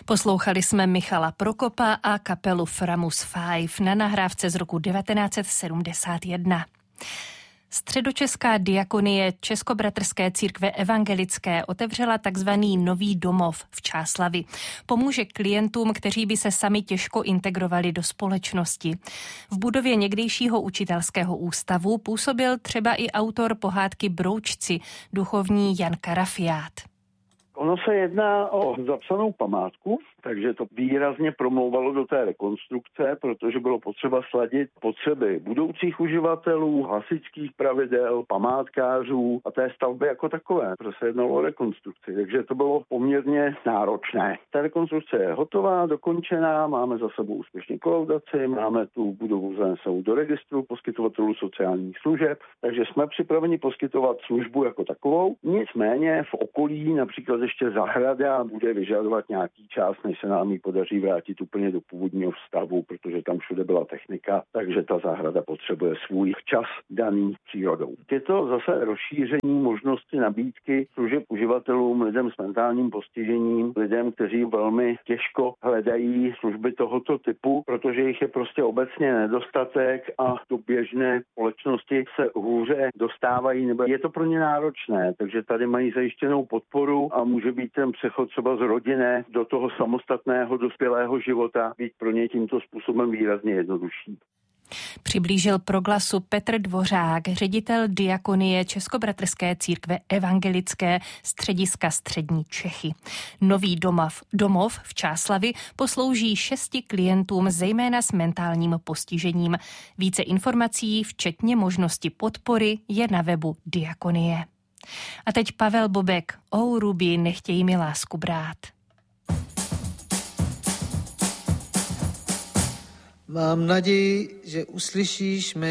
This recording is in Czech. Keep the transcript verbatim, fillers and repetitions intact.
Poslouchali jsme Michala Prokopa a kapelu Framus Five na nahrávce z roku devatenáct set sedmdesát jedna. Středočeská diakonie Českobratrské církve evangelické otevřela takzvaný Nový domov v Čáslavi. Pomůže klientům, kteří by se sami těžko integrovali do společnosti. V budově někdejšího učitelského ústavu působil třeba i autor pohádky Broučci, duchovní Jan Karafiát. Ono se jedná o zapsanou památku, takže to výrazně promlouvalo do té rekonstrukce, protože bylo potřeba sladit potřeby budoucích uživatelů, hasičských pravidel, památkářů a té stavby jako takové, protože se jednalo o rekonstrukci, takže to bylo poměrně náročné. Ta rekonstrukce je hotová, dokončená, máme za sebou úspěšně kolaudaci, máme tu budovu zanesenou do registru poskytovatelů sociálních služeb, takže jsme připraveni poskytovat službu jako takovou. Nicméně v okolí například ještě zahrada bude vyžadovat nějaký čas, než se nám ji podaří vrátit úplně do původního stavu, protože tam všude byla technika, takže ta zahrada potřebuje svůj čas daný přírodou. Je to zase rozšíření možnosti nabídky služeb uživatelům, lidem s mentálním postižením, lidem, kteří velmi těžko hledají služby tohoto typu, protože jich je prostě obecně nedostatek a do běžné společnosti se hůře dostávají, nebo je to pro ně náročné, takže tady mají zajištěnou podporu a může být ten přechod třeba z rodinné do toho samostatného dospělého života být pro ně tímto způsobem výrazně jednodušší. Přiblížil Proglasu Petr Dvořák, ředitel diakonie Českobratrské církve evangelické střediska Střední Čechy. Nový domov, domov v Čáslavi poslouží šesti klientům, zejména s mentálním postižením. Více informací, včetně možnosti podpory, je na webu diakonie. A teď Pavel Bobek, O Ruby, nechtějí mi lásku brát. Mám naději, že uslyšíš mé